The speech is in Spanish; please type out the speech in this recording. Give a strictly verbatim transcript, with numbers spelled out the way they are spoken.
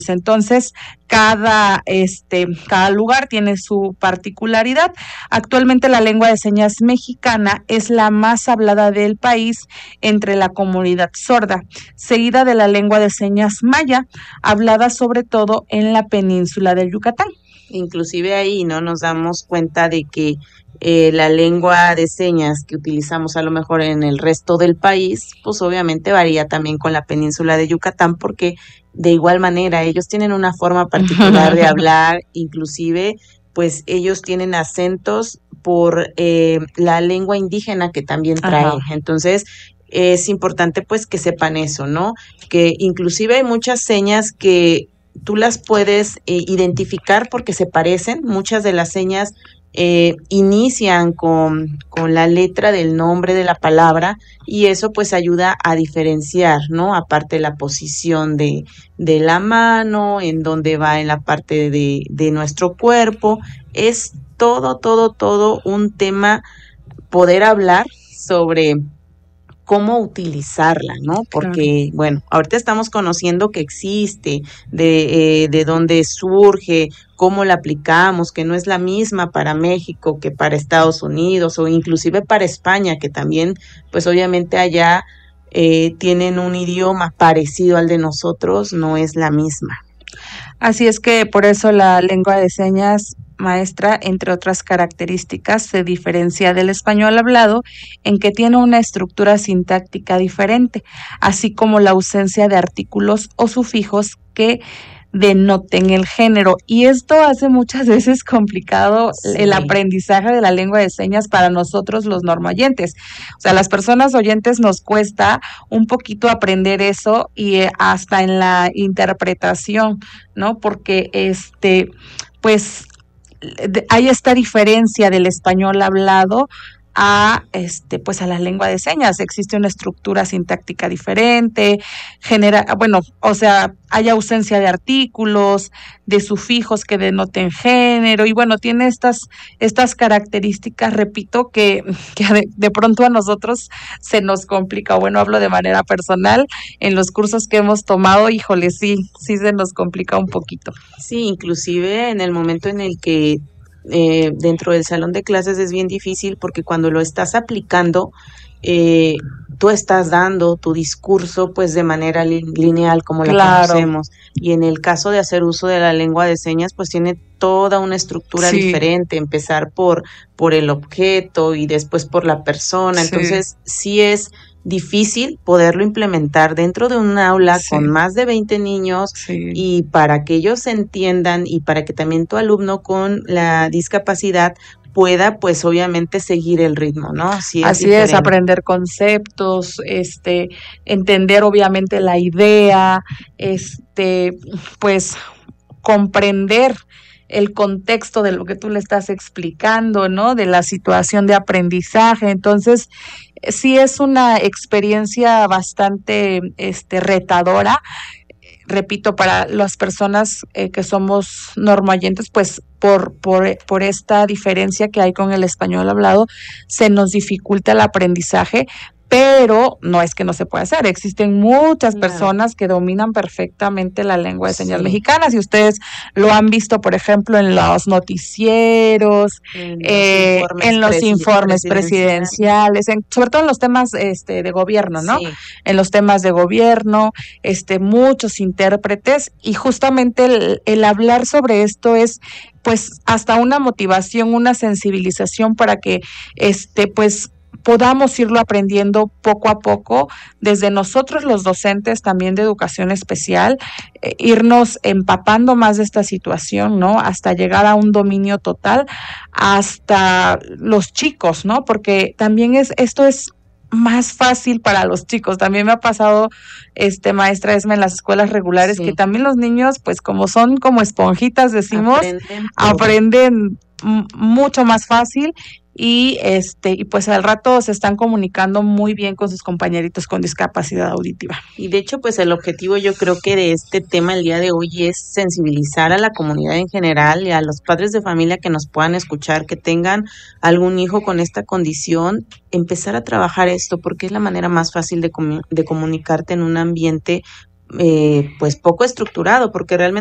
Entonces, cada, este, cada lugar tiene su particularidad. Actualmente la lengua de señas mexicana es la más hablada del país entre la comunidad sorda, seguida de la lengua de señas maya, hablada sobre todo en la península del Yucatán. Inclusive ahí no nos damos cuenta de que eh, la lengua de señas que utilizamos a lo mejor en el resto del país, pues obviamente varía también con la península de Yucatán, porque de igual manera ellos tienen una forma particular de hablar, inclusive pues ellos tienen acentos por eh, la lengua indígena que también trae. Ajá. Entonces es importante pues que sepan eso, ¿no? Que inclusive hay muchas señas que tú las puedes eh, identificar porque se parecen. Muchas de las señas eh, inician con, con la letra del nombre de la palabra y eso pues ayuda a diferenciar, ¿no? Aparte de la posición de, de la mano, en donde va en la parte de, de nuestro cuerpo. Es todo, todo, todo un tema poder hablar sobre cómo utilizarla, ¿no? Porque, claro, bueno, ahorita estamos conociendo que existe, de, eh, de dónde surge, cómo la aplicamos, que no es la misma para México que para Estados Unidos o inclusive para España, que también, pues obviamente allá eh, tienen un idioma parecido al de nosotros, no es la misma. Así es que por eso la lengua de señas, maestra, entre otras características, se diferencia del español hablado en que tiene una estructura sintáctica diferente, así como la ausencia de artículos o sufijos que denoten el género. Y esto hace muchas veces complicado sí. el aprendizaje de la lengua de señas para nosotros los normoyentes. O sea, las personas oyentes nos cuesta un poquito aprender eso y hasta en la interpretación, ¿no? Porque este, pues hay esta diferencia del español hablado a este pues a la lengua de señas. Existe una estructura sintáctica diferente, genera, bueno, o sea, hay ausencia de artículos, de sufijos que denoten género, y bueno, tiene estas, estas características, repito, que, que de, de pronto a nosotros se nos complica. Bueno, hablo de manera personal, en los cursos que hemos tomado, híjole, sí, sí se nos complica un poquito. Sí, inclusive en el momento en el que Eh, dentro del salón de clases es bien difícil porque cuando lo estás aplicando, eh, tú estás dando tu discurso pues de manera li- lineal como la claro. conocemos, y en el caso de hacer uso de la lengua de señas pues tiene toda una estructura sí. diferente, empezar por, por el objeto y después por la persona, sí. entonces sí es difícil poderlo implementar dentro de un aula sí. con más de veinte niños sí. y para que ellos entiendan y para que también tu alumno con la discapacidad pueda pues obviamente seguir el ritmo, ¿no? Así es, Así es aprender conceptos, este, entender obviamente la idea, este, pues comprender el contexto de lo que tú le estás explicando, ¿no? De la situación de aprendizaje. Entonces, sí es una experiencia bastante este, retadora. Repito, para las personas eh, que somos normoyentes, pues por, por, por esta diferencia que hay con el español hablado, se nos dificulta el aprendizaje, pero no es que no se pueda hacer. Existen muchas claro. personas que dominan perfectamente la lengua de señas sí. mexicanas, y ustedes lo han visto, por ejemplo, en los noticieros, en los eh, informes, en los presi- informes presidenciales, en, sobre todo en los temas este, de gobierno, ¿no? Sí. En los temas de gobierno, este, muchos intérpretes, y justamente el, el hablar sobre esto es pues hasta una motivación, una sensibilización para que este pues podamos irlo aprendiendo poco a poco, desde nosotros los docentes también de educación especial, eh, irnos empapando más de esta situación, ¿no? Hasta llegar a un dominio total, hasta los chicos, ¿no? Porque también es, esto es más fácil para los chicos. También me ha pasado, este maestra Esma, en las escuelas regulares, sí. que también los niños, pues como son como esponjitas, decimos, aprenden, aprenden m- mucho más fácil. Y este y pues al rato se están comunicando muy bien con sus compañeritos con discapacidad auditiva. Y de hecho, pues el objetivo yo creo que de este tema el día de hoy es sensibilizar a la comunidad en general y a los padres de familia que nos puedan escuchar, que tengan algún hijo con esta condición, empezar a trabajar esto porque es la manera más fácil de, comu- de comunicarte en un ambiente eh, pues poco estructurado, porque realmente